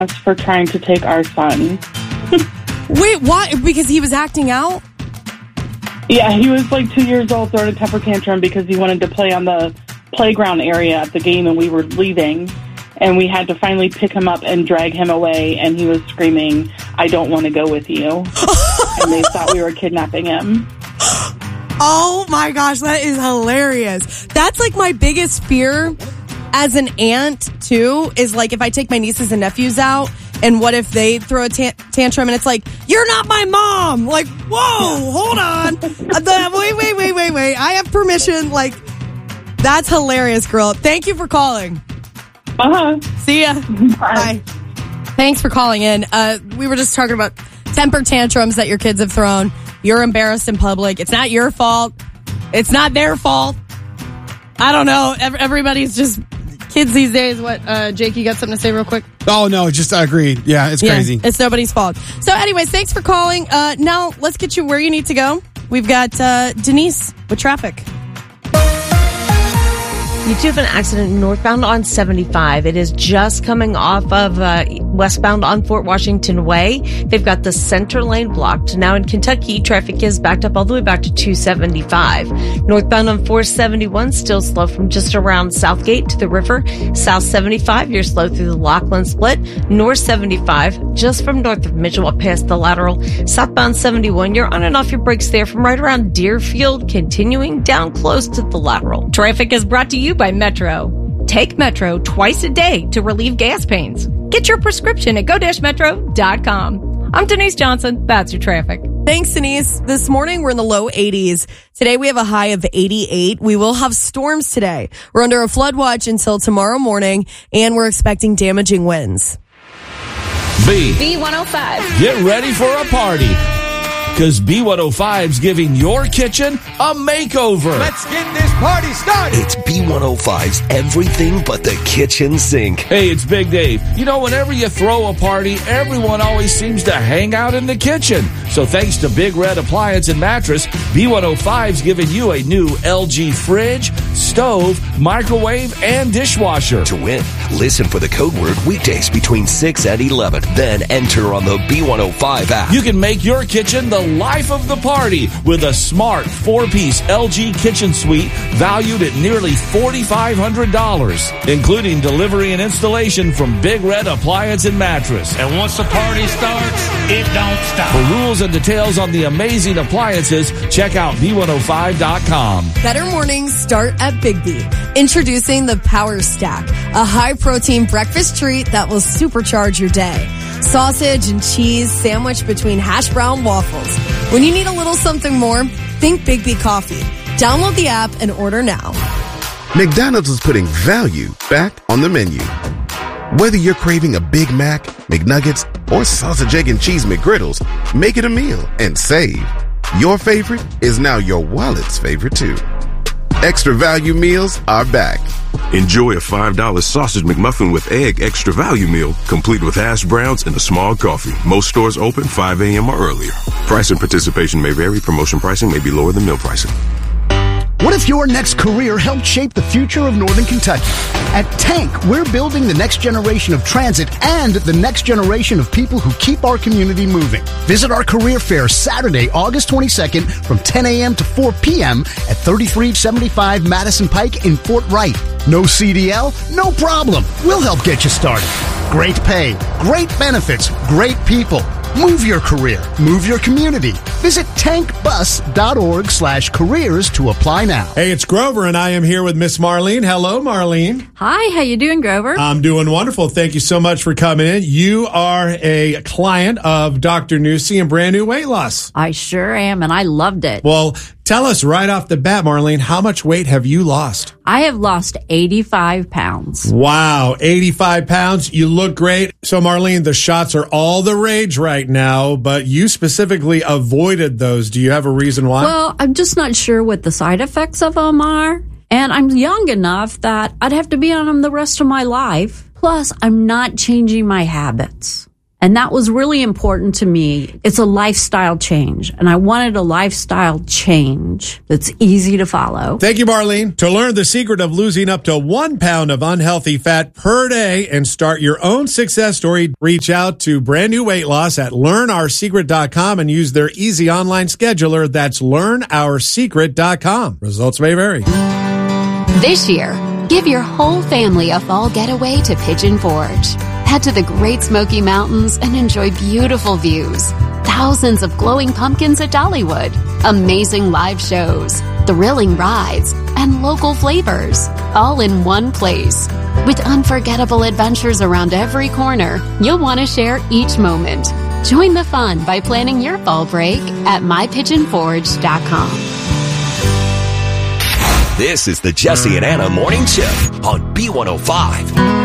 us for trying to take our son. Wait, why? Because he was acting out? Yeah, he was like 2 years old, throwing a temper tantrum because he wanted to play on the playground area at the game, and we were leaving. And we had to finally pick him up and drag him away, and he was screaming, "I don't want to go with you." And they thought we were kidnapping him. Oh my gosh, that is hilarious. That's like my biggest fear as an aunt, too, is like if I take my nieces and nephews out, and what if they throw a tantrum and it's like, "You're not my mom." Like, whoa, hold on. Wait. I have permission. Like, that's hilarious, girl. Thank you for calling. See ya. Bye. Thanks for calling in. We were just talking about temper tantrums that your kids have thrown. You're embarrassed in public. It's not your fault. It's not their fault. I don't know. Everybody's just kids these days. What, Jake, you got something to say real quick? Oh, no, just agreed. Yeah, it's crazy. It's nobody's fault. So anyways, thanks for calling. Now let's get you where you need to go. We've got Denise with traffic. You do have an accident northbound on 75. It is just coming off of westbound on Fort Washington Way. They've got the center lane blocked. Now in Kentucky, traffic is backed up all the way back to 275. Northbound on 471, still slow from just around Southgate to the river. South 75, you're slow through the Lockland split. North 75, just from north of Mitchell up past the lateral. Southbound 71, you're on and off your brakes there from right around Deerfield, continuing down close to the lateral. Traffic is brought to you by Metro. Take Metro twice a day to relieve gas pains. Get your prescription at go-metro.com. I'm Denise Johnson. That's your traffic. Thanks, Denise. This morning, we're in the low 80s. Today, we have a high of 88. We will have storms today. We're under a flood watch until tomorrow morning, and we're expecting damaging winds. B105. Get ready for a party, because B105's giving your kitchen a makeover. Let's get this party started. It's B105's everything but the kitchen sink. Hey, it's Big Dave. You know, whenever you throw a party, everyone always seems to hang out in the kitchen. So thanks to Big Red Appliance and Mattress, B105's giving you a new LG fridge, stove, microwave, and dishwasher. To win, listen for the code word weekdays between 6 and 11. Then enter on the B105 app. You can make your kitchen the life of the party with a smart 4-piece LG kitchen suite valued at nearly $4,500, including delivery and installation from Big Red Appliance and Mattress. And once the party starts, it don't stop. For rules and details on the amazing appliances, check out B105.com. Better mornings start at Big B. Introducing the Power Stack, a high-protein breakfast treat that will supercharge your day. Sausage and cheese sandwiched between hash brown waffles. When you need a little something more, think Big B Coffee. Download the app and order now. McDonald's is putting value back on the menu. Whether you're craving a Big Mac, McNuggets, or sausage, egg, and cheese McGriddles, make it a meal and save. Your favorite is now your wallet's favorite too. Extra value meals are back. Enjoy a $5 sausage McMuffin with egg extra value meal, complete with hash browns and a small coffee. Most stores open 5 a.m. or earlier. Price and participation may vary. Promotion pricing may be lower than meal pricing. What if your next career helped shape the future of Northern Kentucky? At Tank, we're building the next generation of transit and the next generation of people who keep our community moving. Visit our career fair Saturday, August 22nd from 10 a.m. to 4 p.m. at 3375 Madison Pike in Fort Wright. No CDL? No problem. We'll help get you started. Great pay, great benefits, great people. Move your career. Move your community. Visit tankbus.org/careers to apply now. Hey, it's Grover, and I am here with Miss Marlene. Hello, Marlene. Hi, how you doing, Grover? I'm doing wonderful. Thank you so much for coming in. You are a client of Dr. Newsy and Brand New Weight Loss. I sure am, and I loved it. Well, tell us right off the bat, Marlene, how much weight have you lost? I have lost 85 pounds. Wow, 85 pounds. You look great. So, Marlene, the shots are all the rage right now, but you specifically avoided those. Do you have a reason why? Well, I'm just not sure what the side effects of them are. And I'm young enough that I'd have to be on them the rest of my life. Plus, I'm not changing my habits. And that was really important to me. It's a lifestyle change, and I wanted a lifestyle change that's easy to follow. Thank you, Marlene. To learn the secret of losing up to 1 pound of unhealthy fat per day and start your own success story, reach out to Brand New Weight Loss at learnoursecret.com and use their easy online scheduler. That's learnoursecret.com. Results may vary. This year, give your whole family a fall getaway to Pigeon Forge. Head to the Great Smoky Mountains and enjoy beautiful views. Thousands of glowing pumpkins at Dollywood, amazing live shows, thrilling rides, and local flavors, all in one place. With unforgettable adventures around every corner, you'll want to share each moment. Join the fun by planning your fall break at mypigeonforge.com. This is the Jesse and Anna Morning Show on B105.